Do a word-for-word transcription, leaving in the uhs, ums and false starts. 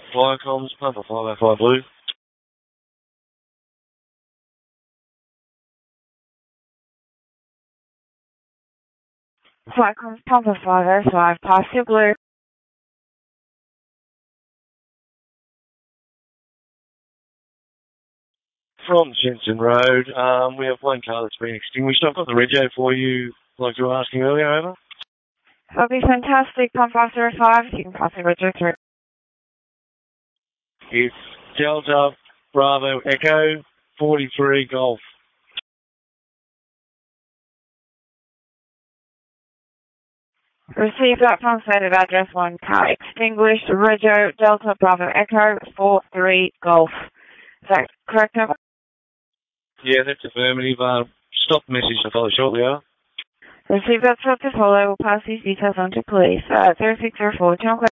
Fire comms, Papa five oh five Blue. Flight comms Papa five oh five, Passenger Blue. From Jensen Road, um, we have one car that's been extinguished. I've got the rego for you, like you were asking earlier, over. That'll be fantastic, Papa five oh five. You can pass the rego through. It's Delta Bravo Echo forty-three Golf. Received that from stated address one car extinguished, rego Delta Bravo Echo four three Golf. Is that correct, number? Yeah, that's affirmative. Uh, stop message to follow shortly, over. Received that stop to follow. We'll pass these details on to police. Uh, zero six zero four,